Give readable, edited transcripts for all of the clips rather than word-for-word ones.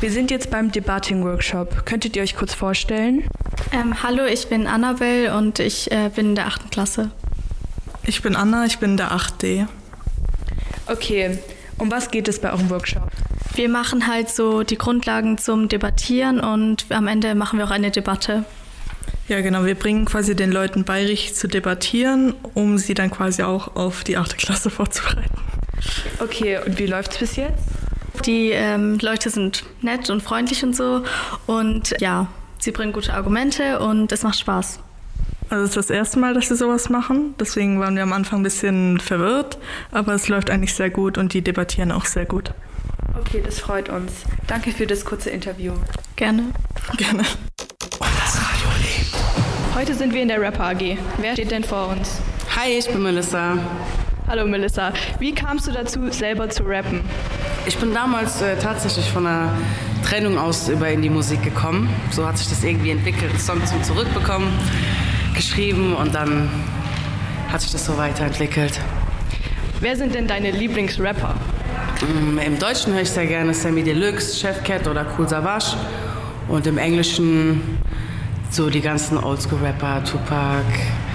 Wir sind jetzt beim Debating-Workshop. Könntet ihr euch kurz vorstellen? Hallo, ich bin Annabelle und ich bin in der 8. Klasse. Ich bin Anna, ich bin in der 8D. Okay, um was geht es bei eurem Workshop? Wir machen halt so die Grundlagen zum Debattieren und am Ende machen wir auch eine Debatte. Ja, genau, wir bringen quasi den Leuten bei, richtig zu debattieren, um sie dann quasi auch auf die 8. Klasse vorzubereiten. Okay, und wie läuft's bis jetzt? Die Leute sind nett und freundlich und so und ja, sie bringen gute Argumente und es macht Spaß. Also es ist das erste Mal, dass wir sowas machen, deswegen waren wir am Anfang ein bisschen verwirrt, aber es läuft eigentlich sehr gut und die debattieren auch sehr gut. Okay, das freut uns. Danke für das kurze Interview. Gerne. Gerne. Das Radio lebt. Heute sind wir in der Rapper AG. Wer steht denn vor uns? Hi, ich bin Melissa. Hallo Melissa. Wie kamst du dazu, selber zu rappen? Ich bin damals tatsächlich von einer Trennung aus in die Musik gekommen. So hat sich das irgendwie entwickelt, einen Song zum Zurückbekommen, geschrieben und dann hat sich das so weiterentwickelt. Wer sind denn deine Lieblingsrapper? Im Deutschen höre ich sehr gerne Sammy Deluxe, Chef Cat oder Kool Savas. Und im Englischen so die ganzen Oldschool-Rapper, Tupac,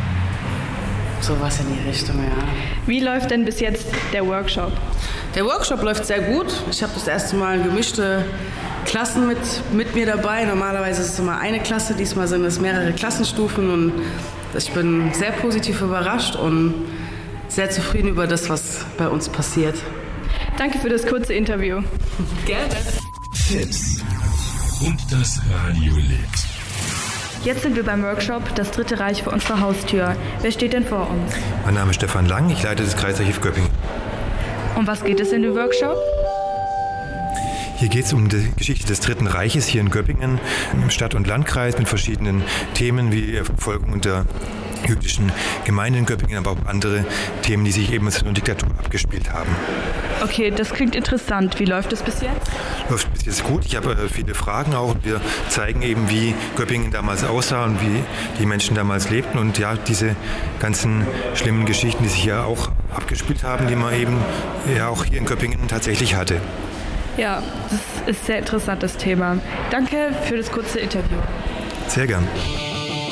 sowas in die Richtung, ja. Wie läuft denn bis jetzt der Workshop? Der Workshop läuft sehr gut. Ich habe das erste Mal gemischte Klassen mit mir dabei. Normalerweise ist es immer eine Klasse, diesmal sind es mehrere Klassenstufen und ich bin sehr positiv überrascht und sehr zufrieden über das, was bei uns passiert. Danke für das kurze Interview. Gerne. Tipps. Und das Radio lebt. Jetzt sind wir beim Workshop Das Dritte Reich vor unserer Haustür. Wer steht denn vor uns? Mein Name ist Stefan Lang, ich leite das Kreisarchiv Göppingen. Um was geht es in dem Workshop? Hier geht es um die Geschichte des Dritten Reiches hier in Göppingen, im Stadt- und Landkreis mit verschiedenen Themen wie die Verfolgung der jüdischen Gemeinden in Göppingen, aber auch andere Themen, die sich eben in der Diktatur abgespielt haben. Okay, das klingt interessant. Wie läuft es bis jetzt? Läuft bis jetzt gut. Ich habe viele Fragen auch. Wir zeigen eben, wie Göppingen damals aussah und wie die Menschen damals lebten und ja, diese ganzen schlimmen Geschichten, die sich ja auch abgespielt haben, die man eben ja auch hier in Göppingen tatsächlich hatte. Ja, das ist ein sehr interessantes Thema. Danke für das kurze Interview. Sehr gern.